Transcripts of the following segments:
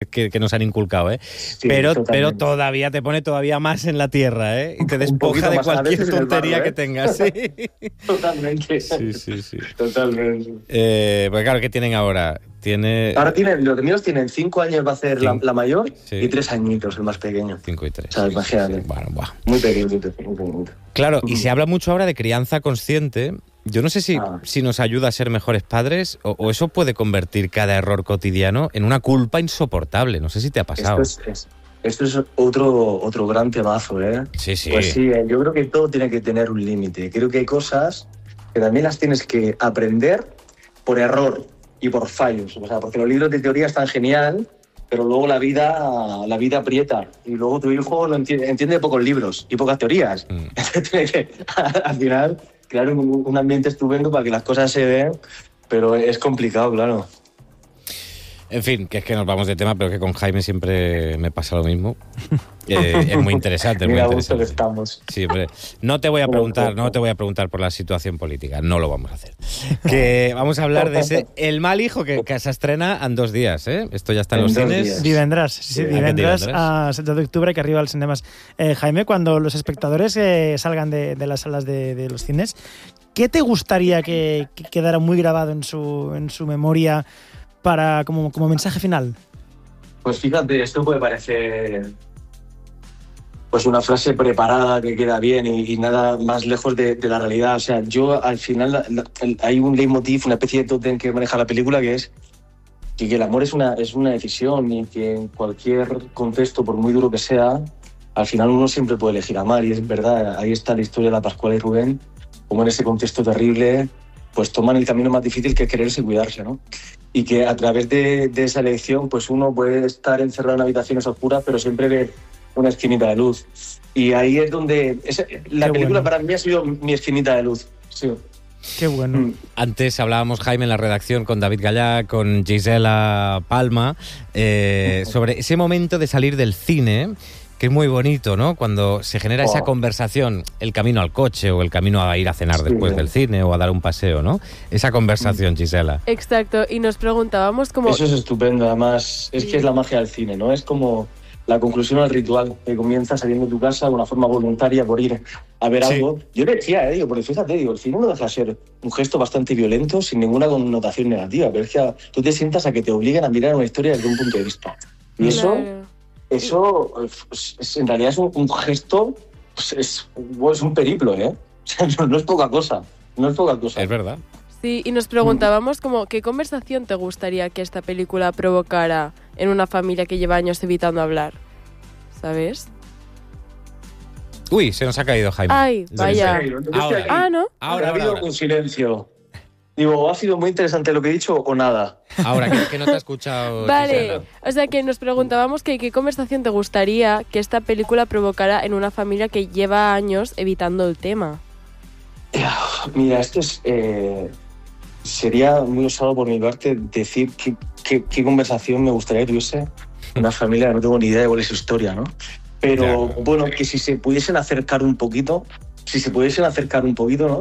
que nos han inculcado, ¿eh? Sí, pero todavía te pone todavía más en la tierra, ¿eh? Y te despoja de cualquier tontería que tengas. ¿Sí? Totalmente. Sí. Totalmente. Pues claro, ¿qué tienen ahora? Ahora los míos tienen 5 años, va a ser la mayor, sí. Y 3 añitos, el más pequeño. 5 y 3. O sea, imagínate. Bueno, buah. Muy pequeñito. Claro, y se habla mucho ahora de crianza consciente. Yo no sé si nos ayuda a ser mejores padres o eso puede convertir cada error cotidiano en una culpa insoportable. No sé si te ha pasado. Esto es otro gran temazo, ¿eh? Sí. Pues sí, yo creo que todo tiene que tener un límite. Creo que hay cosas que también las tienes que aprender por error y por fallos. O sea, porque los libros de teoría están genial, pero luego la vida aprieta. Y luego tu hijo entiende pocos libros y pocas teorías. Entonces tiene que, al final, crear un ambiente estupendo para que las cosas se den, pero es complicado, claro. En fin, que es que nos vamos de tema, pero que con Jaime siempre me pasa lo mismo. Es muy interesante, Mira, muy interesante. Que estamos. Sí, hombre. No te voy a preguntar por la situación política, no lo vamos a hacer. Que vamos a hablar de El mal hijo, que se estrena en 2 días, ¿eh? Esto ya está en los cines. Divendres a 7 de octubre, que arriba a los cinemas. Jaime, cuando los espectadores salgan de las salas de los cines, ¿qué te gustaría que quedara muy grabado en su memoria para como mensaje final? Pues fíjate, esto puede parecer pues una frase preparada que queda bien y nada más lejos de la realidad. O sea, yo al final hay un leitmotiv, una especie de tótem que maneja la película, que es que el amor es una decisión y que en cualquier contexto, por muy duro que sea, al final uno siempre puede elegir amar. Y es verdad, ahí está la historia de la Pascuala y Rubén, como en ese contexto terrible pues toman el camino más difícil, que es quererse y cuidarse, ¿no? Y que a través de esa elección pues uno puede estar encerrado en habitaciones oscuras, pero siempre ve una esquinita de luz. Y ahí es donde la película para mí ha sido mi esquinita de luz. Sí. Qué bueno. Antes hablábamos, Jaime, en la redacción con David Gallá, con Gisela Palma, sobre ese momento de salir del cine, que es muy bonito, ¿no? Cuando se genera esa conversación, el camino al coche o el camino a ir a cenar después del cine o a dar un paseo, ¿no? Esa conversación, Gisela. Exacto, y nos preguntábamos cómo... Eso es estupendo, además, es que es la magia del cine, ¿no? Es como la conclusión al ritual, que comienza saliendo de tu casa de una forma voluntaria por ir a ver algo. Yo le decía, porque fíjate, el cine no deja de ser un gesto bastante violento, sin ninguna connotación negativa, pero es que tú te sientas a que te obliguen a mirar una historia desde un punto de vista. Y eso en realidad es un gesto, es un periplo, ¿eh? O sea, no es poca cosa, Es verdad. Sí, y nos preguntábamos ¿qué conversación te gustaría que esta película provocara en una familia que lleva años evitando hablar? ¿Sabes? Uy, se nos ha caído Jaime. Ay, vaya. ¿No? Ahora ha habido un silencio. Digo, ¿ha sido muy interesante lo que he dicho o nada? Ahora, que no te ha escuchado. Vale, Gisela. o sea que nos preguntábamos qué conversación te gustaría que esta película provocara en una familia que lleva años evitando el tema. Mira, esto sería muy osado por mi parte decir qué conversación me gustaría que tuviese una familia que no tengo ni idea de cuál es su historia, ¿no? Pero bueno, que si se pudiesen acercar un poquito, ¿no?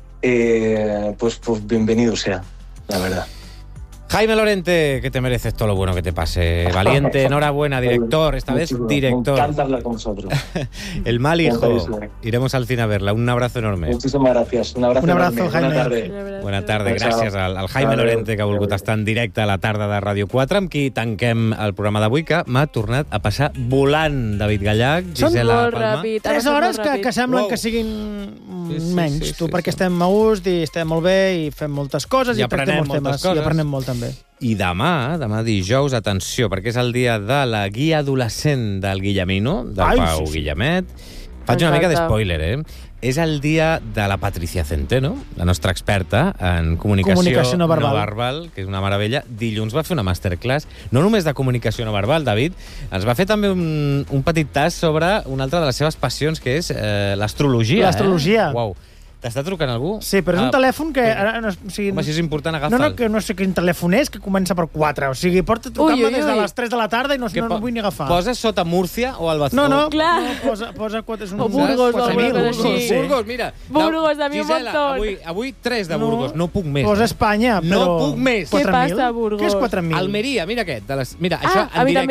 Pues bienvenido sea, la verdad. Jaime Lorente, que te mereces todo lo bueno que te pase. Valiente, enhorabuena, director, esta vez director. Me encanta hablar con vosotros. El mal hijo. Iremos al cine a verla. Un abrazo enorme. Muchísimas gracias. Un abrazo enorme. Jaime. Buena tarda. Buena tarda. Gràcies al Jaime Lorente, que ha volgut estar en directe a la tarda de Ràdio 4, amb qui tanquem el programa d'avui, que m'ha tornat a passar volant. David Gallach, Gisela Palma. 3 hores que semblen que siguin menys, perquè estem a gust i estem molt bé i fem moltes coses i tractem molts temes i aprenem molt també. I demà dijous, atenció, perquè és el dia de la guia adolescent del Guillemino, del Pau Guillemet. Faig una mica de spoiler, És el dia de la Patricia Centeno, la nostra experta en comunicació no verbal, que és una meravella. Dilluns va fer una masterclass, no només de comunicació no verbal, David, ens va fer també un petit tast sobre una altra de les seves passions, que és l'astrologia. L'astrologia. Uau. T'està trucant algú? Sí, però és un telèfon que... Home, si és important, agafa'l. Que no sé quin telèfon és, que comença per 4. O sigui, porta trucant-me des de les 3 de la tarda i no vull ni agafar. Poses sota Múrcia o Albazó? No, clar. Posa 4... O Burgos, o Burgos, mira. Burgos, a mi un montón. Avui 3 de Burgos, no puc més. Posa Espanya, però... No puc més. Què passa, Burgos? Què és 4.000? Almeria, mira aquest. Mira, això en directe.